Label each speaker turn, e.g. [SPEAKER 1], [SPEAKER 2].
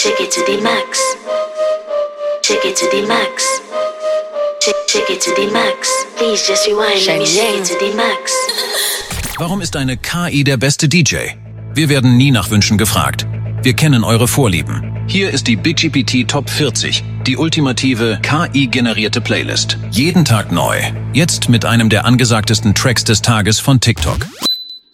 [SPEAKER 1] Check it to the max. Check it to the max. Check it to the max. Please just rewind. Let me shake it to the max.
[SPEAKER 2] Warum ist eine KI der beste DJ? Wir werden nie nach Wünschen gefragt. Wir kennen eure Vorlieben. Hier ist die BigGPT Top 40, die ultimative KI-generierte Playlist. Jeden Tag neu. Jetzt mit einem der angesagtesten Tracks des Tages von TikTok.